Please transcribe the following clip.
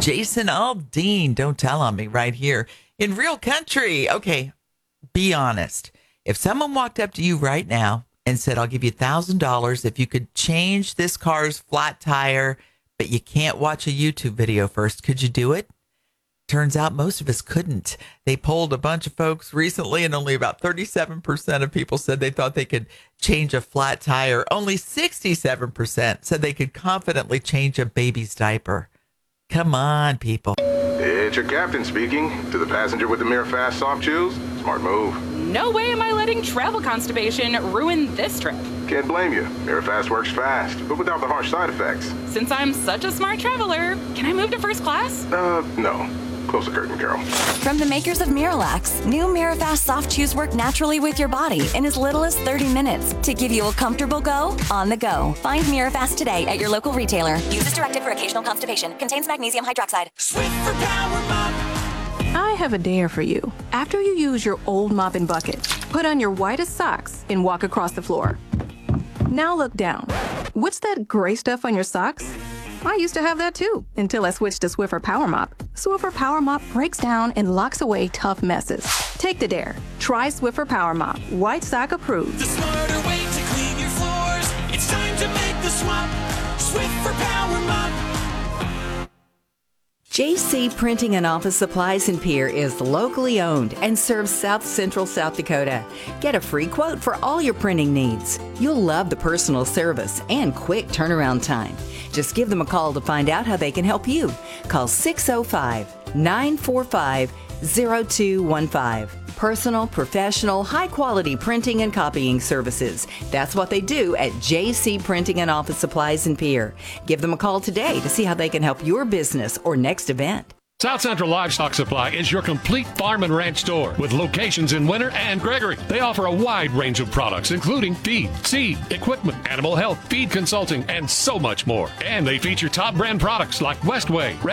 Jason Aldean, Don't Tell on Me, right here in Real Country. Okay, be honest. If someone walked up to you right now and said, I'll give you $1,000 if you could change this car's flat tire, but you can't watch a YouTube video first, could you do it? Turns out most of us couldn't. They polled a bunch of folks recently, and only about 37% of people said they thought they could change a flat tire. Only 67% said they could confidently change a baby's diaper. Come on, people. It's your captain speaking. To the passenger with the Mirror Fast Soft Chews, smart move. No way am I letting travel constipation ruin this trip. Can't blame you. Mirror Fast works fast, but without the harsh side effects. Since I'm such a smart traveler, can I move to first class? No. Close the curtain, Carol. From the makers of Miralax, new Mirafast soft chews work naturally with your body in as little as 30 minutes to give you a comfortable go on the go. Find Mirafast today at your local retailer. Use as directed for occasional constipation. Contains magnesium hydroxide. Swiffer Power Mop. I have a dare for you. After you use your old mop and bucket, put on your whitest socks and walk across the floor. Now look down. What's that gray stuff on your socks? I used to have that too, until I switched to Swiffer Power Mop. Swiffer Power Mop breaks down and locks away tough messes. Take the dare. Try Swiffer Power Mop. White sock approved. The smarter way to clean your floors. It's time to make the swap. Swiffer Power Mop. JC Printing and Office Supplies in Pierre is locally owned and serves South Central South Dakota. Get a free quote for all your printing needs. You'll love the personal service and quick turnaround time. Just give them a call to find out how they can help you. Call 605-945-0215. Personal, professional, high-quality printing and copying services. That's what they do at JC Printing and Office Supplies in Pierre. Give them a call today to see how they can help your business or next event. South Central Livestock Supply is your complete farm and ranch store with locations in Winter and Gregory. They offer a wide range of products, including feed, seed, equipment, animal health, feed consulting, and so much more. And they feature top brand products like Westway,